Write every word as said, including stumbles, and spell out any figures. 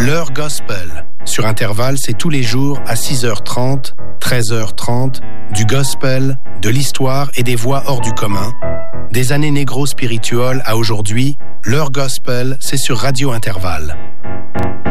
L'heure gospel. Sur Intervalle, c'est tous les jours à six heures trente, treize heures trente, du gospel, de l'histoire et des voix hors du commun. Des années négro-spirituelles à aujourd'hui, l'heure gospel, c'est sur Radio Intervalle.